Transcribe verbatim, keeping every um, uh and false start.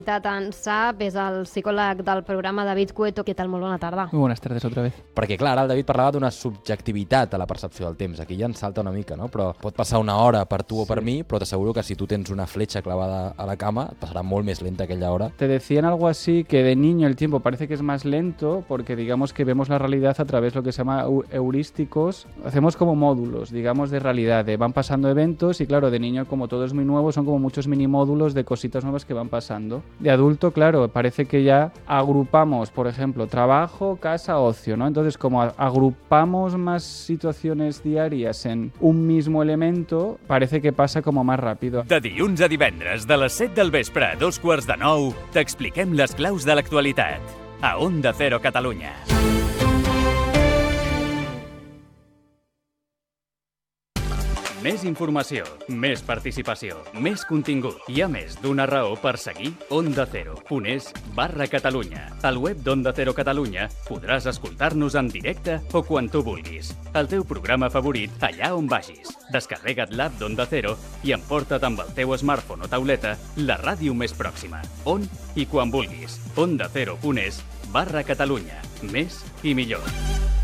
En SAP és el psicòleg del programa David Cueto. Què tal? Molt bona tarda. Muy buenas tardes otra vez. Perquè, clar, ara el David parlava d'una subjectivitat a la percepció del temps. Aquí ja ens salta una mica, no? Però pot passar una hora per tu o per mi, però t'asseguro que si tu tens una fletxa clavada a la cama, et passarà molt més lenta aquella hora. Te decían algo así, que de niño el tiempo parece que es más lento porque digamos que vemos la realidad a través de lo que se llama heurísticos. Hacemos como módulos, digamos, de realidad. De van pasando eventos y, claro, de niño, como todo es muy nuevo, son como muchos mini módulos de cositas nuevas que van pasando. De adulto, claro, parece que ya agrupamos, por ejemplo, trabajo, casa, ocio, ¿no? Entonces, como agrupamos más situaciones diarias en un mismo elemento, parece que pasa como más rápido. De dilluns a divendres, de les set del vespre a dos quarts de nou, t'expliquem les claus de l'actualitat. A Onda Cero Catalunya. Més informació, més participació, més contingut. Hi ha més d'una raó per seguir Onda Cero punt es barra Catalunya. Al web d'Onda Cero Catalunya podràs escoltar-nos en directe o quan tu vulguis. El teu programa favorit allà on vagis. Descarrega't l'app d'Onda Cero i emporta't amb el teu smartphone o tauleta la ràdio més pròxima. On i quan vulguis. Onda Cero punt es barra Catalunya. Més i millor.